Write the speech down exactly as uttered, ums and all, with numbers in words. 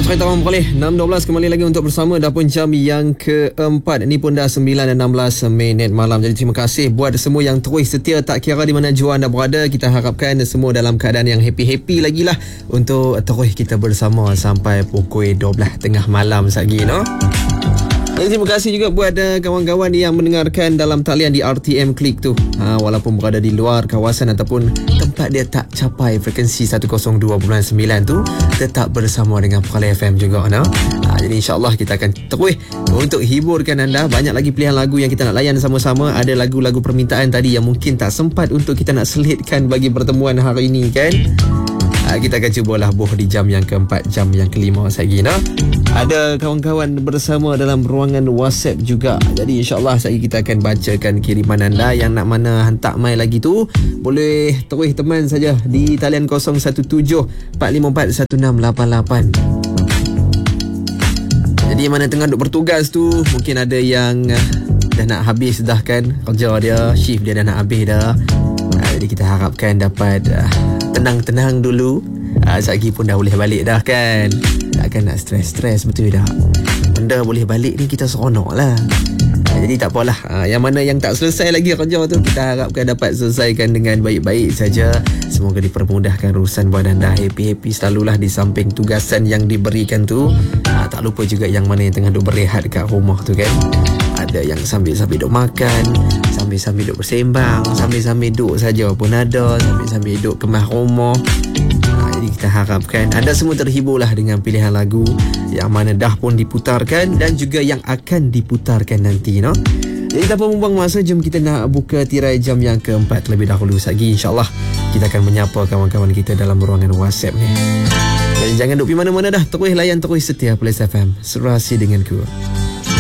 cerita orang boleh enam dua belas kembali lagi untuk bersama dah pun jam yang keempat. Ini pun dah sembilan dan enam belas minit malam. Jadi terima kasih buat semua yang terus setia tak kira di mana jua anda berada. Kita harapkan semua dalam keadaan yang happy-happy lagi lah untuk terus kita bersama sampai pukul dua belas tengah malam lagi, no? Jadi terima kasih juga buat uh, kawan-kawan yang mendengarkan dalam talian di R T M Klik tu, ha, walaupun berada di luar kawasan ataupun tempat dia tak capai frekuensi seratus dua perpuluhan sembilan tu, tetap bersama dengan Perlis F M juga, no? Ha, jadi insyaAllah kita akan terus untuk hiburkan anda. Banyak lagi pilihan lagu yang kita nak layan sama-sama. Ada lagu-lagu permintaan tadi yang mungkin tak sempat untuk kita nak selitkan bagi pertemuan hari ini, kan? Ha, kita akan cubalah boh di jam yang keempat, jam yang kelima lagi, no? Ada kawan-kawan bersama dalam ruangan WhatsApp juga. Jadi insyaAllah lagi kita akan bacakan kiriman anda. Yang nak mana hantar mail lagi tu, boleh terus teman saja di talian kosong satu tujuh empat lima empat satu enam lapan lapan. Jadi mana tengah duk bertugas tu, mungkin ada yang uh, dah nak habis dah kan kerja dia, shift dia dah nak habis dah. uh, Jadi kita harapkan dapat uh, tenang-tenang dulu. uh, Sekejap pun dah boleh balik dah kan. Takkan nak stres-stres, betul tak? Benda boleh balik ni kita seronok lah. uh, Jadi tak apalah, uh, yang mana yang tak selesai lagi kerja tu, kita harapkan dapat selesaikan dengan baik-baik saja. Semoga dipermudahkan urusan buat anda. Happy-happy selalulah di samping tugasan yang diberikan tu. uh, Tak lupa juga yang mana yang tengah duk berehat kat rumah tu kan. Ada yang sambil-sambil duk makan, sambil-sambil duk bersembang, sambil-sambil duk saja pun ada, sambil-sambil duk kemas rumah. Jadi kita harapkan anda semua terhiburlah dengan pilihan lagu yang mana dah pun diputarkan dan juga yang akan diputarkan nanti, no? Jadi tanpa membuang masa, jom kita nak buka tirai jam yang keempat terlebih dahulu lagi. InsyaAllah kita akan menyapa kawan-kawan kita dalam ruangan WhatsApp ni. Dan jangan duk pergi mana-mana dah. Terus layan, terus setia Perlis F M. Serasi denganku.